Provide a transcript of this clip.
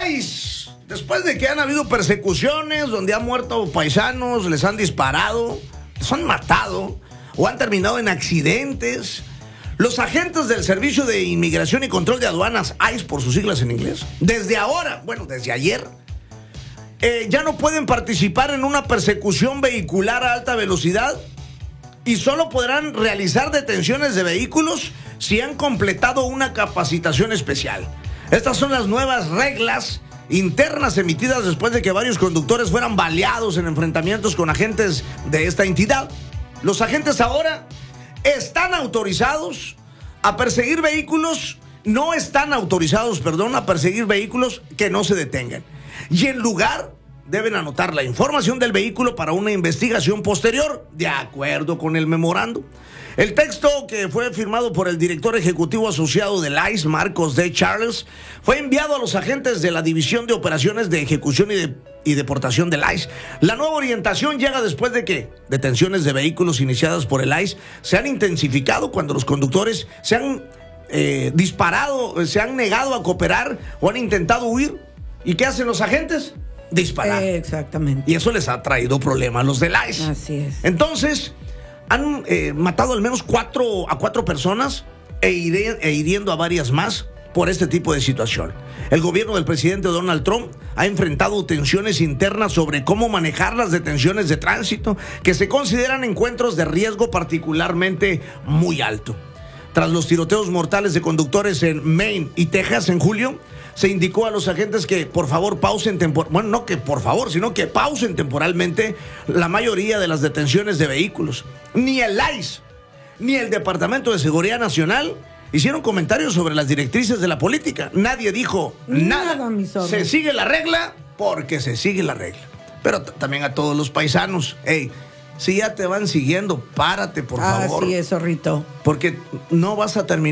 ICE, después de que han habido persecuciones donde han muerto paisanos, les han disparado, les han matado o han terminado en accidentes, los agentes del Servicio de Inmigración y Control de Aduanas, ICE por sus siglas en inglés, desde ahora, bueno, desde ayer, ya no pueden participar en una persecución vehicular a alta velocidad y solo podrán realizar detenciones de vehículos si han completado una capacitación especial. Estas son las nuevas reglas internas emitidas después de que varios conductores fueran baleados en enfrentamientos con agentes de esta entidad. Los agentes ahora están autorizados a perseguir vehículos, no están autorizados, a perseguir vehículos que no se detengan. Y en lugar, deben anotar la información del vehículo para una investigación posterior, de acuerdo con el memorando. El texto, que fue firmado por el director ejecutivo asociado del ICE, Marcos D. Charles, fue enviado a los agentes de la División de Operaciones de Ejecución y Deportación del ICE. La nueva orientación llega después de que detenciones de vehículos iniciadas por el ICE se han intensificado cuando los conductores se han disparado, se han negado a cooperar o han intentado huir. ¿Y qué hacen los agentes? Disparar. Exactamente. Y eso les ha traído problemas a los del ICE. Así es. Entonces, han matado al menos cuatro personas e hiriendo a varias más por este tipo de situación. El gobierno del presidente Donald Trump ha enfrentado tensiones internas sobre cómo manejar las detenciones de tránsito que se consideran encuentros de riesgo particularmente muy alto. Tras los tiroteos mortales de conductores en Maine y Texas en julio, se indicó a los agentes que por favor pausen sino que pausen temporalmente la mayoría de las detenciones de vehículos. Ni el ICE ni el Departamento de Seguridad Nacional hicieron comentarios sobre las directrices de la política. Nadie dijo nada. Se sigue la regla porque se sigue la regla. Pero también a todos los paisanos, si ya te van siguiendo, párate, por favor. Así es, zorrito. Porque no vas a terminar